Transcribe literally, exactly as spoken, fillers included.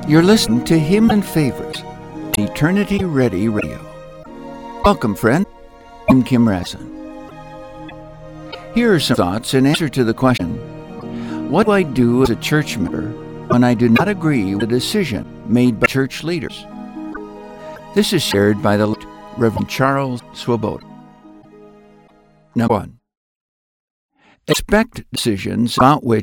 You're listening to Hymns and Favorites, Eternity Ready Radio. Welcome, friend. I'm Kim Rasson. Here are some thoughts in answer to the question, what do I do as a church member when I do not agree with a decision made by church leaders? This is shared by the Reverend Charles Swoboda. Number one, expect decisions about which